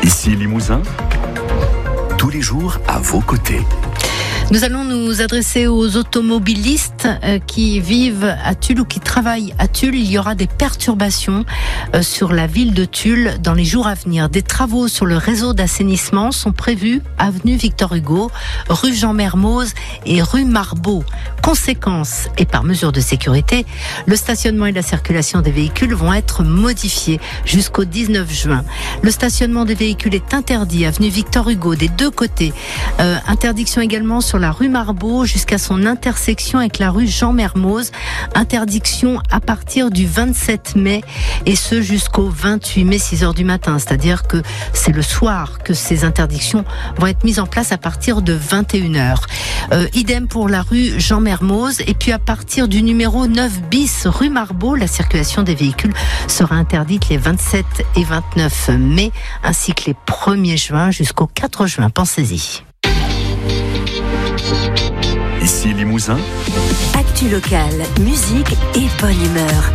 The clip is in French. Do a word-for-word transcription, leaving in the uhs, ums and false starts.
Ici Limousin, tous les jours à vos côtés. Nous allons nous adresser aux automobilistes euh, qui vivent à Tulle ou qui travaillent à Tulle. Il y aura des perturbations euh, sur la ville de Tulle dans les jours à venir. Des travaux sur le réseau d'assainissement sont prévus avenue Victor Hugo, rue Jean Mermoz et rue Marbeau. Conséquence, et par mesure de sécurité, le stationnement et la circulation des véhicules vont être modifiés jusqu'au dix-neuf juin. Le stationnement des véhicules est interdit avenue Victor Hugo des deux côtés. Euh, interdiction également sur la rue Marbeau jusqu'à son intersection avec la rue Jean Mermoz. Interdiction à partir du vingt-sept mai et ce jusqu'au vingt-huit mai, six heures du matin. C'est-à-dire que c'est le soir que ces interdictions vont être mises en place à partir de vingt et une heures. Euh, idem pour la rue Jean Mermoz. Et puis à partir du numéro neuf bis rue Marbeau, la circulation des véhicules sera interdite les vingt-sept et vingt-neuf mai ainsi que les premier juin jusqu'au quatre juin. Pensez-y. Ici Limousin, Actu locale, musique et bonne humeur.